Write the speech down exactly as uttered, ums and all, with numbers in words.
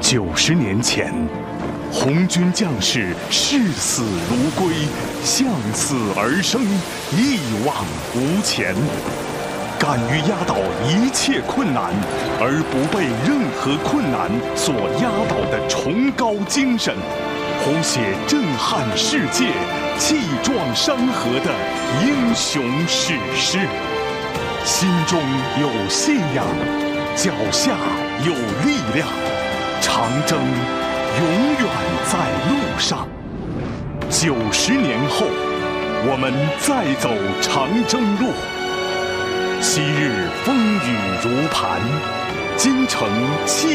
九十年前，红军将士视死如归，向死而生，一往无前。敢于压倒一切困难，而不被任何困难所压倒的崇高精神，谱写震撼世界、气壮山河的英雄史诗。心中有信仰，脚下有力量，长征永远在路上。九十年后，我们再走长征路。昔日风雨如磐，今成气